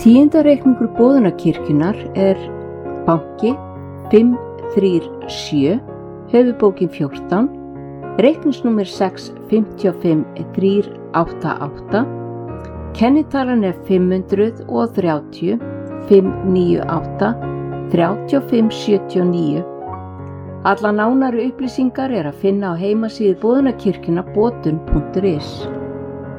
Tíundareikningur Boðunarkirkjunnar er banki 537, höfuðbókin 14, reikningsnúmer 655388, kennitalan er 530 598 3579. Allar nánari upplýsingar er að finna á heimasíðu Boðunarkirkjunnar botun.is.